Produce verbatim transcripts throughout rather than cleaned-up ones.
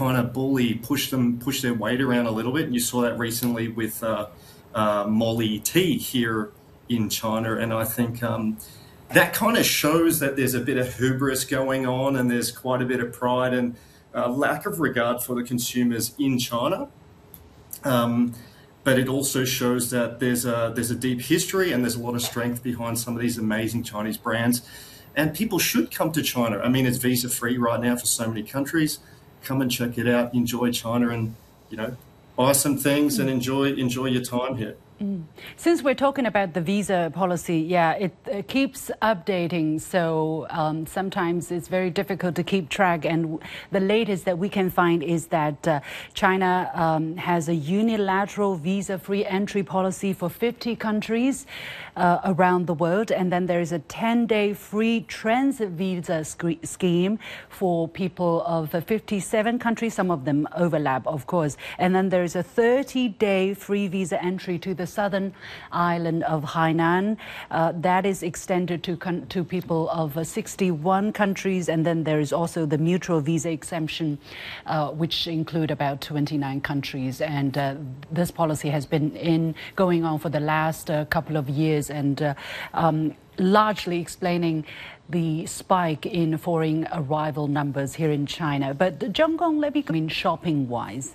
kind of bully, push them, push their weight around a little bit. And you saw that recently with uh, uh, Molly Tea here in China. And I think um, that kind of shows that there's a bit of hubris going on, and there's quite a bit of pride and uh, lack of regard for the consumers in China. Um, but it also shows that there's a, there's a deep history and there's a lot of strength behind some of these amazing Chinese brands. And people should come to China. I mean, it's visa-free right now for so many countries. Come and check it out, enjoy China, and, you know, buy some things and enjoy enjoy your time here. Mm. Since we're talking about the visa policy, yeah, it uh, keeps updating. So um, sometimes it's very difficult to keep track. And the latest that we can find is that uh, China um, has a unilateral visa-free entry policy for fifty countries uh, around the world. And then there is a ten-day free transit visa scheme for people of fifty-seven countries. Some of them overlap, of course. And then there is a thirty-day free visa entry to the southern island of Hainan. Uh, that is extended to to people of uh, sixty-one countries, and then there is also the mutual visa exemption, uh, which include about twenty-nine countries. And uh, this policy has been in going on for the last uh, couple of years, and uh, um, largely explaining the spike in foreign arrival numbers here in China. But Zheng Gong, let me come in shopping-wise.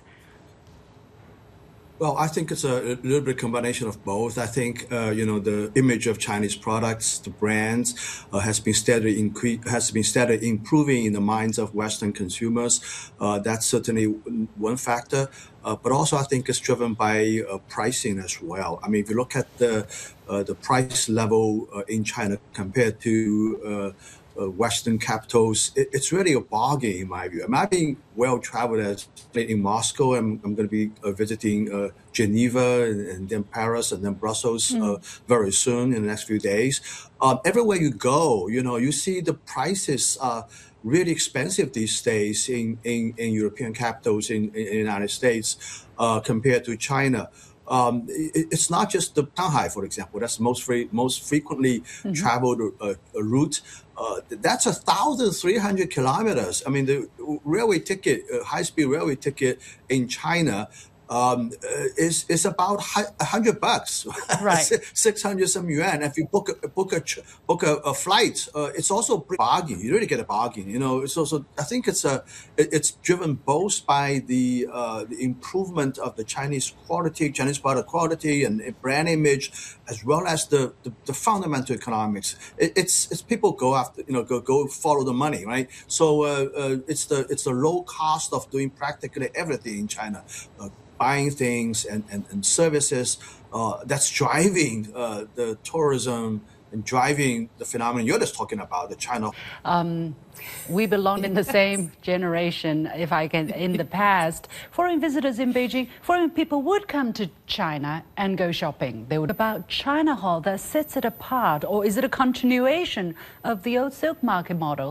Well, I think it's a, a little bit combination of both. I think, uh, you know, the image of Chinese products, the brands, uh, has been steadily incre- has been steadily improving in the minds of Western consumers. Uh, that's certainly one factor. Uh, but also, I think it's driven by uh, pricing as well. I mean, if you look at the uh, the price level uh, in China compared to uh, Uh, Western capitals, it, it's really a bargain in my view. I mean, I've been well traveled as in Moscow. I'm, I'm going to be uh, visiting uh, Geneva and, and then Paris and then Brussels mm. uh, very soon in the next few days. Um, everywhere you go, you know, you see the prices are really expensive these days in, in, in European capitals in, in the United States uh, compared to China. Um, it, it's not just the Shanghai, for example. That's most free, most frequently mm-hmm. traveled uh, route. Uh, that's a thousand three hundred kilometers. I mean, the railway ticket, uh, high-speed railway ticket in China um, uh, is is about a hundred bucks, right? Six hundred some yuan. If you book a book a book a, a flight, uh, it's also a bargain. You really get a bargain. You know, it's also. I think it's a. It's driven both by the uh, the improvement of the Chinese quality, Chinese product quality, and brand image, as well as the the, the fundamental economics. It, it's it's people go after you know go go follow the money, right? So uh, uh, it's the it's the low cost of doing practically everything in China. Uh, buying things and, and, and services, uh, that's driving uh, the tourism and driving the phenomenon you're just talking about, the China. Um, we belong in the same generation, if I can, in the past. Foreign visitors in Beijing, foreign people would come to China and go shopping. They would about China Hall that sets it apart, or is it a continuation of the old Silk Market model?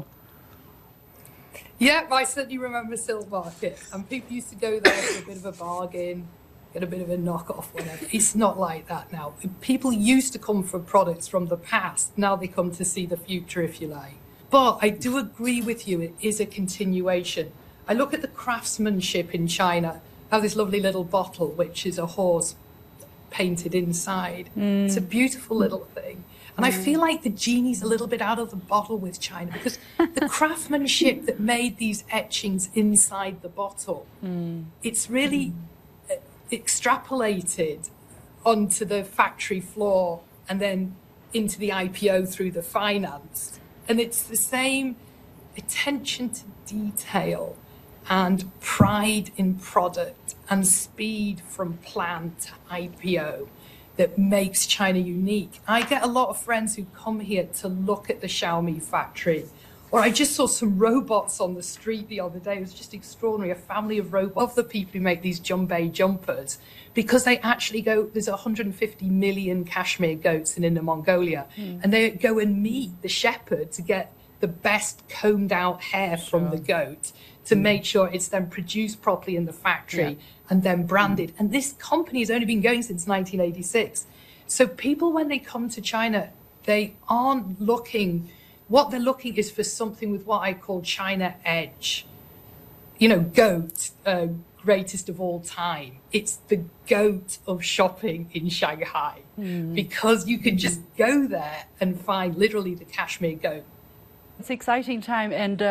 Yeah, I certainly remember Silk Market, and people used to go there for a bit of a bargain, get a bit of a knockoff, whatever. It's not like that now. People used to come for products from the past. Now they come to see the future, if you like. But I do agree with you, it is a continuation. I look at the craftsmanship in China. I have this lovely little bottle, which is a horse painted inside. Mm. It's a beautiful little thing. And I feel like the genie's a little bit out of the bottle with China, because the craftsmanship that made these etchings inside the bottle, mm. it's really mm. extrapolated onto the factory floor and then into the I P O through the finance. And it's the same attention to detail and pride in product and speed from plan to I P O that makes China unique. I get a lot of friends who come here to look at the Xiaomi factory. Or I just saw some robots on the street the other day. It was just extraordinary, a family of robots, of the people who make these Jumbei jumpers, because they actually go, there's one hundred fifty million Kashmir goats in Inner Mongolia, mm. and they go and meet the shepherd to get the best combed out hair from sure. the goat to mm. make sure it's then produced properly in the factory yeah. and then branded. Mm. And this company has only been going since nineteen eighty-six. So people, when they come to China, they aren't looking, what they're looking is for something with what I call China edge. you know, goat, uh, greatest of all time. It's the goat of shopping in Shanghai mm. because you can just go there and find literally the cashmere goat. It's an exciting time, and uh